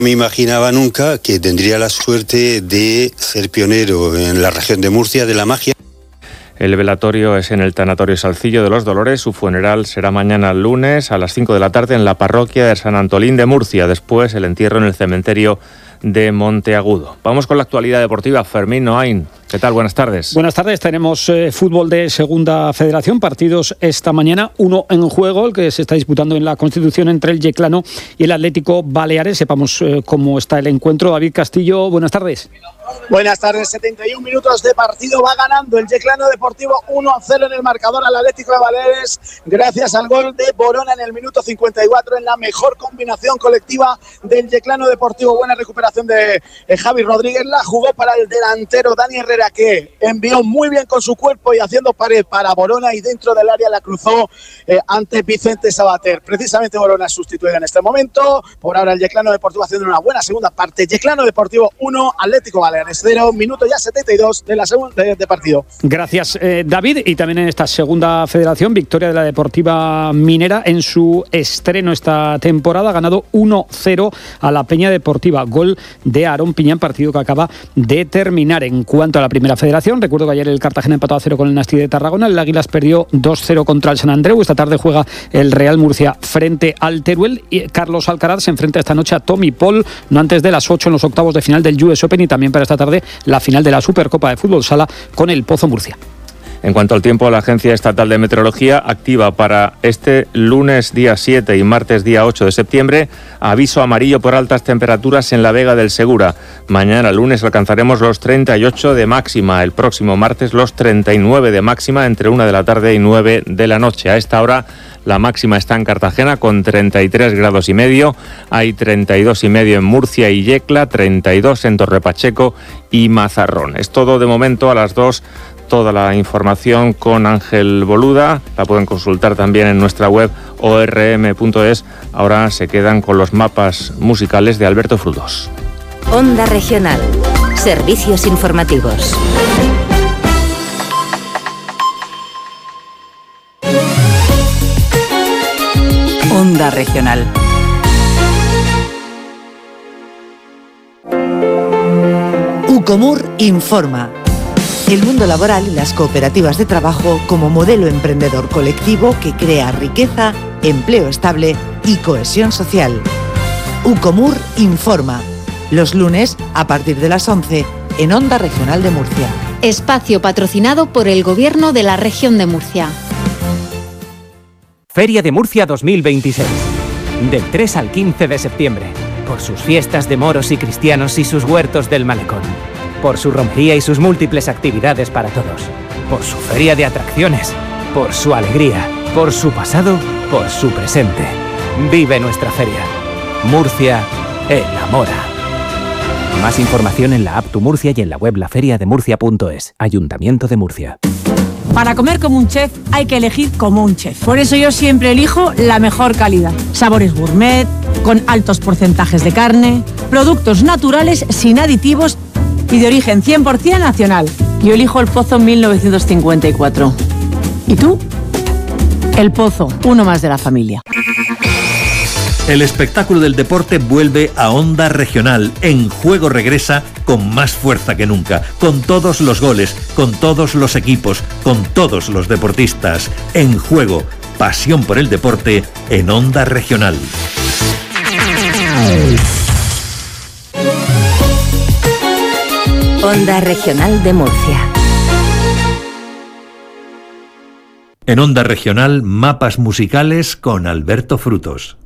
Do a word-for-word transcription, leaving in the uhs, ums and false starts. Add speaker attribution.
Speaker 1: Me imaginaba nunca que tendría la suerte de ser pionero en la región de Murcia de la magia.
Speaker 2: El velatorio es en el Tanatorio Salcillo de los Dolores. Su funeral será mañana lunes a las cinco de la tarde en la parroquia de San Antolín de Murcia. Después el entierro en el cementerio de Monteagudo. Vamos con la actualidad deportiva. Fermín Noain, ¿qué tal? Buenas tardes.
Speaker 3: Buenas tardes. Tenemos eh, fútbol de Segunda Federación. Partidos esta mañana. Uno en juego, el que se está disputando en la Constitución entre el Yeclano y el Atlético Baleares. Sepamos eh, cómo está el encuentro. David Castillo, buenas tardes.
Speaker 4: Buenas tardes, setenta y un minutos de partido, va ganando el Yeclano Deportivo uno a cero en el marcador al Atlético de Baleares, gracias al gol de Borona en el minuto cincuenta y cuatro, en la mejor combinación colectiva del Yeclano Deportivo. Buena recuperación de eh, Javi Rodríguez, la jugó para el delantero Dani Herrera, que envió muy bien con su cuerpo y haciendo pared para Borona, y dentro del área la cruzó eh, ante Vicente Sabater. Precisamente Borona es sustituido en este momento. Por ahora el Yeclano Deportivo haciendo una buena segunda parte. Yeclano Deportivo uno, Atlético Baleares cero, minuto ya setenta y dos de la segunda de, de partido.
Speaker 3: Gracias, eh, David. Y también en esta Segunda Federación, victoria de la Deportiva Minera en su estreno esta temporada, ha ganado uno cero a la Peña Deportiva, gol de Aarón Piñán, partido que acaba de terminar. En cuanto a la Primera Federación, recuerdo que ayer el Cartagena empató a cero con el Nasti de Tarragona, el Águilas perdió dos cero contra el San Andreu, esta tarde juega el Real Murcia frente al Teruel, y Carlos Alcaraz se enfrenta esta noche a Tommy Paul, no antes de las ocho, en los octavos de final del U S Open, y también para esta tarde la final de la Supercopa de Fútbol Sala con el Pozo Murcia.
Speaker 2: En cuanto al tiempo, la Agencia Estatal de Meteorología activa para este lunes día siete y martes día ocho de septiembre aviso amarillo por altas temperaturas en la Vega del Segura. Mañana lunes alcanzaremos los treinta y ocho de máxima, el próximo martes los treinta y nueve de máxima entre una de la tarde y nueve de la noche. A esta hora la máxima está en Cartagena con treinta y tres grados y medio, hay treinta y dos y medio en Murcia y Yecla, treinta y dos en Torrepacheco y Mazarrón. Es todo de momento. A las dos toda la información con Ángel Boluda, la pueden consultar también en nuestra web o r m punto es. Ahora se quedan con los mapas musicales de Alberto Frutos.
Speaker 5: Onda Regional, servicios informativos. Onda Regional.
Speaker 6: Ucomur informa. El mundo laboral y las cooperativas de trabajo como modelo emprendedor colectivo que crea riqueza, empleo estable y cohesión social. Ucomur informa. Los lunes a partir de las once en Onda Regional de Murcia.
Speaker 7: Espacio patrocinado por el Gobierno de la Región de Murcia.
Speaker 8: Feria de Murcia dos mil veintiséis. Del tres al quince de septiembre. Por sus fiestas de moros y cristianos y sus huertos del malecón. Por su romería y sus múltiples actividades para todos. Por su feria de atracciones. Por su alegría. Por su pasado. Por su presente. Vive nuestra feria. Murcia enamora. Más información en la app Tu Murcia y en la web la feria de murcia punto es. Ayuntamiento de Murcia.
Speaker 9: Para comer como un chef hay que elegir como un chef. Por eso yo siempre elijo la mejor calidad. Sabores gourmet, con altos porcentajes de carne, productos naturales sin aditivos y de origen cien por ciento nacional. Yo elijo El Pozo mil novecientos cincuenta y cuatro. ¿Y tú? El Pozo, uno más de la familia.
Speaker 10: El espectáculo del deporte vuelve a Onda Regional. En Juego regresa con más fuerza que nunca, con todos los goles, con todos los equipos, con todos los deportistas. En Juego, pasión por el deporte en Onda Regional.
Speaker 5: Onda Regional de Murcia.
Speaker 10: En Onda Regional, mapas musicales con Alberto Frutos.